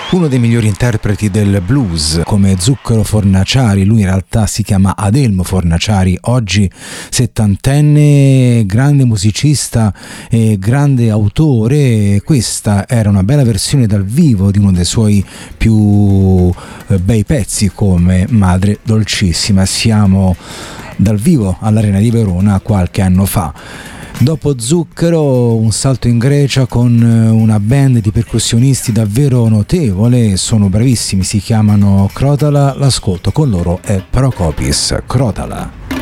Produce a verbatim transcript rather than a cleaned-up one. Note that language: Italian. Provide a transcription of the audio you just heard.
Uno dei migliori interpreti del blues come Zucchero Fornaciari, lui in realtà si chiama Adelmo Fornaciari, oggi settantenne, grande musicista e grande autore. Questa era una bella versione dal vivo di uno dei suoi più bei pezzi come Madre Dolcissima. Siamo dal vivo all'Arena di Verona qualche anno fa. Dopo Zucchero un salto in Grecia con una band di percussionisti davvero notevole, sono bravissimi, si chiamano Krotala, l'ascolto con loro è Prokopis, Krotala.